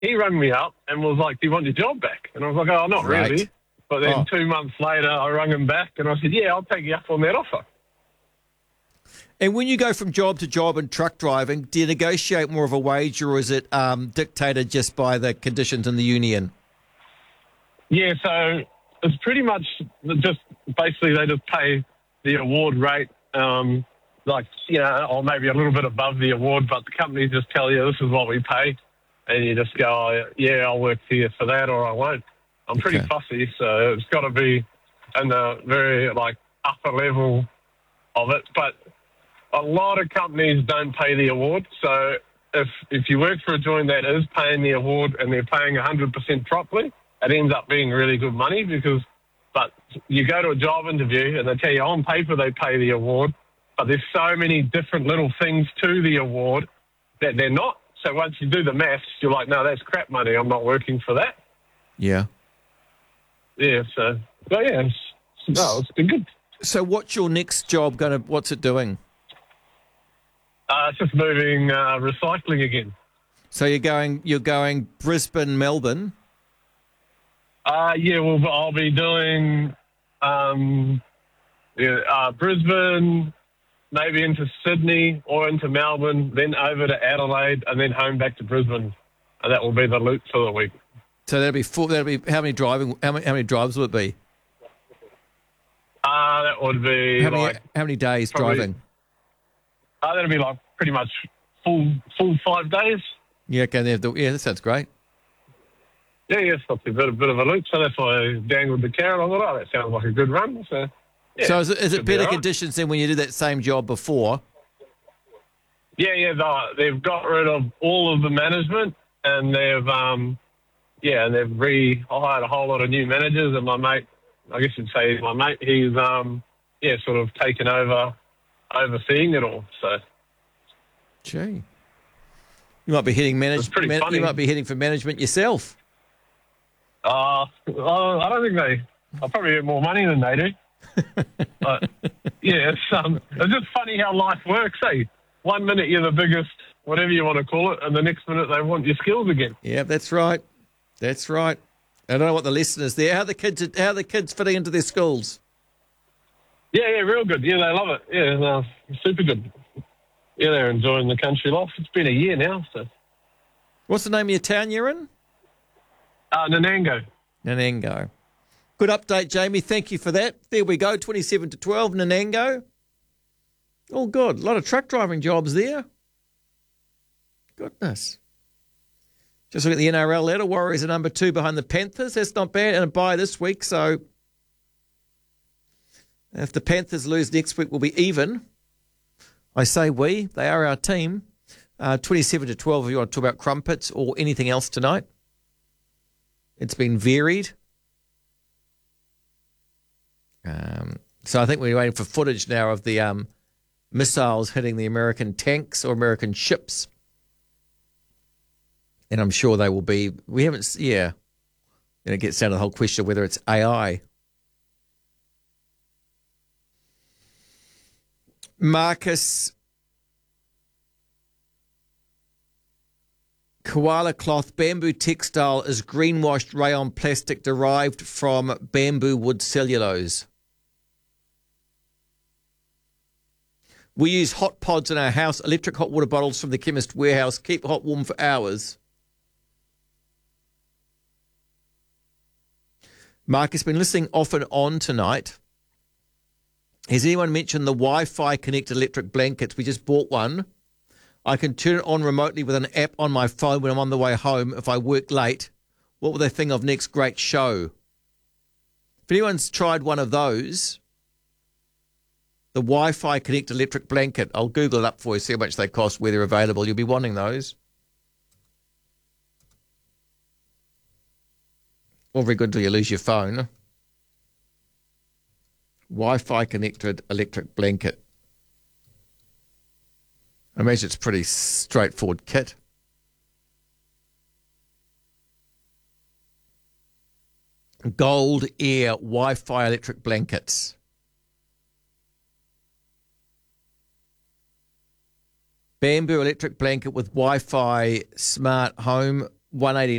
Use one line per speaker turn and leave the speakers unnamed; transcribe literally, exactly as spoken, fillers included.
he rang me up and was like, "Do you want your job back?" And I was like, "Oh, not
Right.
really." But then
Oh.
two months later, I rang him back and I said, "Yeah, I'll take you up on that offer."
And when you go from job to job in truck driving, do you negotiate more of a wage, or is it um, dictated just by the conditions in the union?
Yeah, so it's pretty much just basically they just pay the award rate, um, like, you know, or maybe a little bit above the award, but the companies just tell you this is what we pay, and you just go, oh, yeah, I'll work here for that or I won't. I'm pretty
Okay.
fussy, so it's got to be in the very, like, upper level of it. But a lot of companies don't pay the award, so if if you work for a joint that is paying the award and they're paying one hundred percent properly, it ends up being really good money because, but you go to a job interview and they tell you on paper they pay the award, but there's so many different little things to the award that they're not. So once you do the maths, you're like, no, that's crap money. I'm not working for that.
Yeah.
Yeah, so, but yeah, it's, no, it's been good.
So what's your next job going to, what's it doing?
Uh, it's just moving uh, recycling again.
So you're going, you're going Brisbane, Melbourne.
Uh, yeah, well, I'll be doing um, yeah, uh, Brisbane, maybe into Sydney or into Melbourne, then over to Adelaide, and then home back to Brisbane, and that will be the loop for the week.
So that'll be four, that'll be how many driving? How many, how many drives will it be?
Uh, that would be
How many,
like
how many days
probably-
driving?
uh, that'll be like pretty much full full five days.
Yeah, okay, they have the, yeah, that sounds great.
Yeah, yeah, it's not a bit, a bit of a loop, so that's why I dangled the carrot. I thought, oh, that sounds like a good run. So, yeah,
so is it, is it
should be
better
all right.
conditions than when you did that same job before?
Yeah, yeah, they- they've got rid of all of the management, and they've, um, yeah, and they've re-hired a whole lot of new managers. And my mate, I guess you'd say he's my mate, he's, um, yeah, sort of taken over, overseeing it all. So,
Gee. You might be hitting manage,
It's pretty
man,
funny.
you might be hitting for management yourself.
uh, uh, I don't think they, I'll probably get more money than they do. But, yeah, it's, um, it's just funny how life works, eh? One minute you're the biggest, whatever you want to call it, and the next minute they want your skills again.
Yeah, that's right. That's right. I don't know what the lesson is there. How are the kids how are the kids fitting into their schools?
Yeah, yeah, real good. Yeah, they love it. Yeah, no, super good. Yeah, they're enjoying the country life. It's been a year now, so.
What's the name of your town you're in?
Uh, Nanango.
Nanango. Good update, Jamie. Thank you for that. There we go, twenty-seven to twelve, Nanango. Oh, good. A lot of truck driving jobs there. Goodness. Just look at the N R L ladder. Warriors are number two behind the Panthers. That's not bad. And a bye this week, so if the Panthers lose next week, we'll be even. I say we. They are our team. Uh, twenty-seven to twelve if you want to talk about crumpets or anything else tonight. It's been varied. Um, so I think we're waiting for footage now of the um, missiles hitting the American tanks or American ships. And I'm sure they will be. We haven't, yeah. And it gets down to the whole question of whether it's A I. Marcus, koala cloth bamboo textile is greenwashed rayon plastic derived from bamboo wood cellulose. We use hot pods in our house, electric hot water bottles from the Chemist Warehouse, keep hot warm for hours. Mark has been listening off and on tonight. Has anyone mentioned the Wi-Fi connected electric blankets? We just bought one. I can turn it on remotely with an app on my phone when I'm on the way home if I work late. What will they think of next great show? If anyone's tried one of those, the Wi-Fi connected electric blanket, I'll Google it up for you, see how much they cost, where they're available. You'll be wanting those. All very good until you lose your phone. Wi-Fi connected electric blanket. I imagine it's a pretty straightforward kit. Gold Air Wi-Fi electric blankets. Bamboo electric blanket with Wi-Fi smart home one eighty